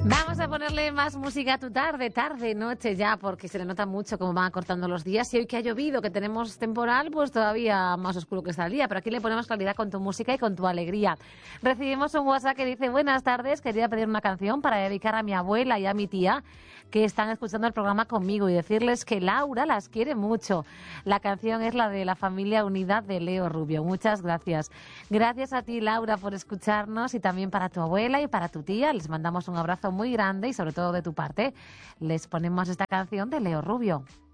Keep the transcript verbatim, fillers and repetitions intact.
Vamos a ponerle más música a tu tarde, tarde, noche ya, porque se le nota mucho cómo van acortando los días. Y hoy que ha llovido, que tenemos temporal, pues todavía más oscuro que está el día. Pero aquí le ponemos claridad con tu música y con tu alegría. Recibimos un WhatsApp que dice: buenas tardes, quería pedir una canción para dedicar a mi abuela y a mi tía, que están escuchando el programa conmigo, y decirles que Laura las quiere mucho. La canción es la de La Familia Unida de Leo Rubio. Muchas gracias. Gracias a ti, Laura, por escucharnos, y también para tu abuela y para tu tía. Les mandamos un abrazo muy grande y sobre todo de tu parte les ponemos esta canción de Leo Rubio.